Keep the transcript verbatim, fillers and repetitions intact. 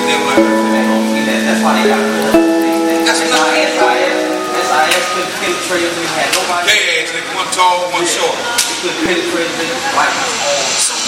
That's why they got rid of it. That's why S I S, S I S couldn't penetrate. We had nobody. Yeah, yeah, one tall, one short. They couldn't penetrate like